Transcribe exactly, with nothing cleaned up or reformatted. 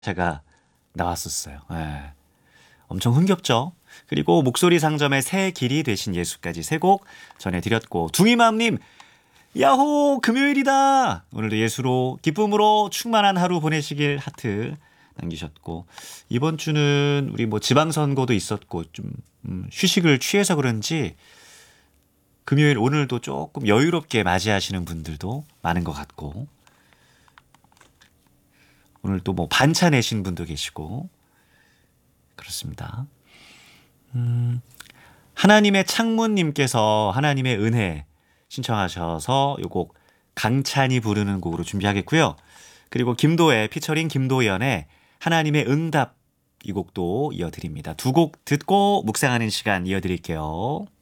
제가 나왔었어요. 예. 엄청 흥겹죠? 그리고 목소리 상점의 새 길이 되신 예수까지 세 곡 전해드렸고, 둥이맘님, 야호! 금요일이다! 오늘도 예수로, 기쁨으로 충만한 하루 보내시길 하트 남기셨고, 이번 주는 우리 뭐 지방선거도 있었고, 좀, 음, 휴식을 취해서 그런지, 금요일 오늘도 조금 여유롭게 맞이하시는 분들도 많은 것 같고, 오늘 또 뭐 반차 내신 분도 계시고, 그렇습니다. 음, 하나님의 창문님께서 하나님의 은혜 신청하셔서 요 곡 강찬이 부르는 곡으로 준비하겠고요. 그리고 김도애 피처링 김도연의 하나님의 응답 이 곡도 이어드립니다. 두 곡 듣고 묵상하는 시간 이어드릴게요.